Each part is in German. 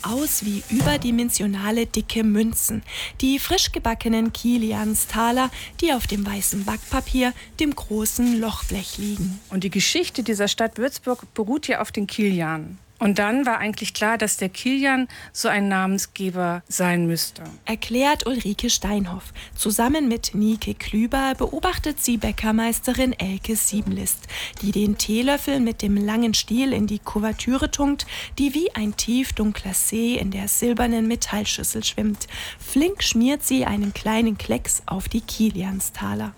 Aus wie überdimensionale dicke Münzen, die frisch gebackenen Kilianstaler, die auf dem weißen Backpapier, dem großen Lochblech liegen. Und die Geschichte dieser Stadt Würzburg beruht ja auf den Kilianen. Und dann war eigentlich klar, dass der Kilian so ein Namensgeber sein müsste. Erklärt Ulrike Steinhoff. Zusammen mit Nike Klüber beobachtet sie Bäckermeisterin Elke Siebenlist, die den Teelöffel mit dem langen Stiel in die Kuvertüre tunkt, die wie ein tiefdunkler See in der silbernen Metallschüssel schwimmt. Flink schmiert sie einen kleinen Klecks auf die Kilianstaler.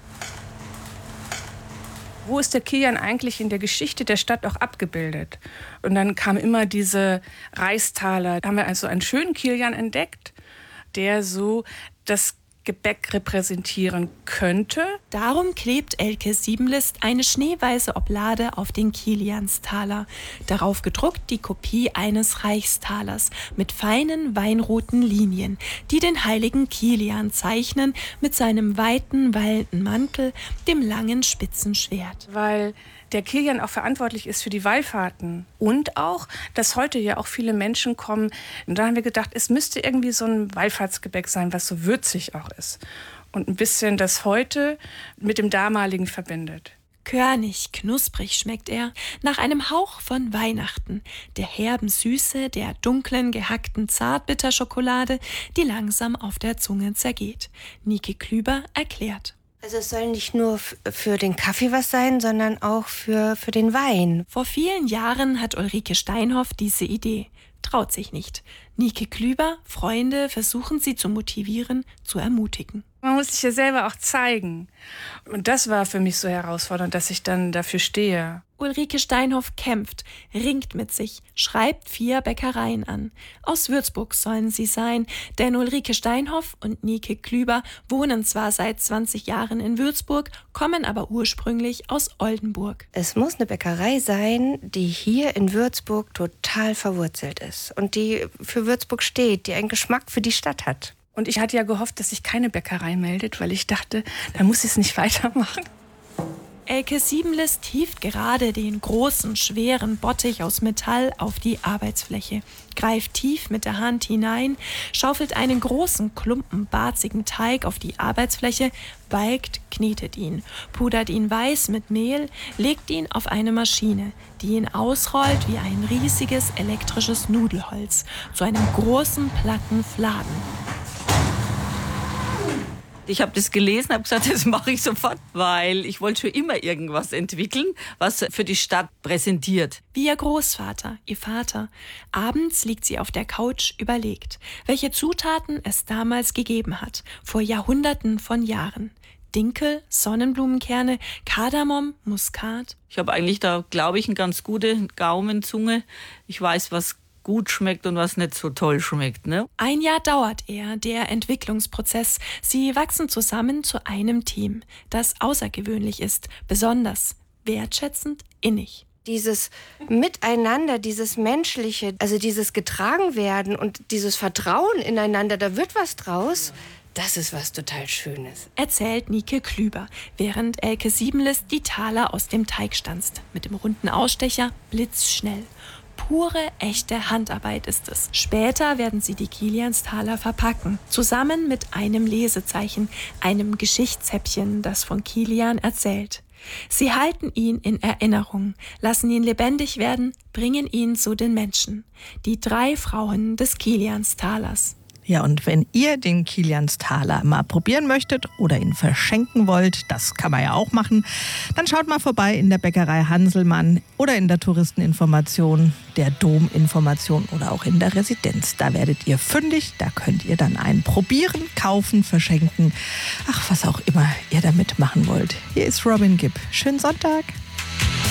Wo ist der Kilian eigentlich in der Geschichte der Stadt auch abgebildet? Und dann kam immer diese Reistaler. Da haben wir also einen schönen Kilian entdeckt, der so das Gebäck repräsentieren könnte. Darum klebt Elke Siebenlist eine schneeweiße Oblade auf den Kilianstaler. Darauf gedruckt die Kopie eines Reichstalers mit feinen weinroten Linien, die den heiligen Kilian zeichnen mit seinem weiten, wallenden Mantel, dem langen, spitzen Schwert. Weil der Kilian auch verantwortlich ist für die Wallfahrten und auch, dass heute ja auch viele Menschen kommen. Und da haben wir gedacht, es müsste irgendwie so ein Wallfahrtsgebäck sein, was so würzig auch ist und ein bisschen das heute mit dem damaligen verbindet. Körnig, knusprig schmeckt er, nach einem Hauch von Weihnachten, der herben Süße, der dunklen, gehackten Zartbitterschokolade, die langsam auf der Zunge zergeht. Nike Klüber erklärt. Also es soll nicht nur für den Kaffee was sein, sondern auch für den Wein. Vor vielen Jahren hat Ulrike Steinhoff diese Idee. Traut sich nicht. Nike Klüber, Freunde versuchen sie zu motivieren, zu ermutigen. Man muss sich ja selber auch zeigen. Und das war für mich so herausfordernd, dass ich dann dafür stehe. Ulrike Steinhoff kämpft, ringt mit sich, schreibt 4 Bäckereien an. Aus Würzburg sollen sie sein, denn Ulrike Steinhoff und Nike Klüber wohnen zwar seit 20 Jahren in Würzburg, kommen aber ursprünglich aus Oldenburg. Es muss eine Bäckerei sein, die hier in Würzburg total verwurzelt ist und die für Würzburg steht, die einen Geschmack für die Stadt hat. Und ich hatte ja gehofft, dass sich keine Bäckerei meldet, weil ich dachte, da muss ich es nicht weitermachen. Elke Siebenlist hieft gerade den großen, schweren Bottich aus Metall auf die Arbeitsfläche, greift tief mit der Hand hinein, schaufelt einen großen Klumpen barzigen Teig auf die Arbeitsfläche, balgt, knetet ihn, pudert ihn weiß mit Mehl, legt ihn auf eine Maschine, die ihn ausrollt wie ein riesiges elektrisches Nudelholz, zu einem großen, platten Fladen. Ich habe das gelesen, habe gesagt, das mache ich sofort, weil ich wollte schon immer irgendwas entwickeln, was für die Stadt präsentiert. Wie ihr Großvater, ihr Vater. Abends liegt sie auf der Couch, überlegt, welche Zutaten es damals gegeben hat, vor Jahrhunderten von Jahren. Dinkel, Sonnenblumenkerne, Kardamom, Muskat. Ich habe eigentlich da, glaube ich, eine ganz gute Gaumenzunge. Ich weiß, was gut schmeckt und was nicht so toll schmeckt, ne? 1 Jahr dauert er, der Entwicklungsprozess. Sie wachsen zusammen zu einem Team, das außergewöhnlich ist, besonders, wertschätzend, innig. Dieses Miteinander, dieses Menschliche, also dieses Getragenwerden und dieses Vertrauen ineinander, da wird was draus. Das ist was total Schönes. Erzählt Nike Klüber, während Elke Siebenlist die Taler aus dem Teig stanzt. Mit dem runden Ausstecher blitzschnell. Pure, echte Handarbeit ist es. Später werden sie die Kilianstaler verpacken, zusammen mit einem Lesezeichen, einem Geschichtshäppchen, das von Kilian erzählt. Sie halten ihn in Erinnerung, lassen ihn lebendig werden, bringen ihn zu den Menschen. Die 3 Frauen des Kilianstalers. Ja, und wenn ihr den Kilianstaler mal probieren möchtet oder ihn verschenken wollt, das kann man ja auch machen, dann schaut mal vorbei in der Bäckerei Hanselmann oder in der Touristeninformation, der Dominformation oder auch in der Residenz. Da werdet ihr fündig, da könnt ihr dann einen probieren, kaufen, verschenken, ach, was auch immer ihr damit machen wollt. Hier ist Robin Gibb. Schönen Sonntag.